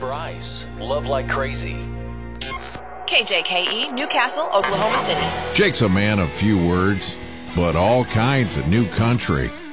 Bryce, Love Like Crazy. KJKE, Newcastle, Oklahoma City. Jake's a man of few words, but all kinds of new country.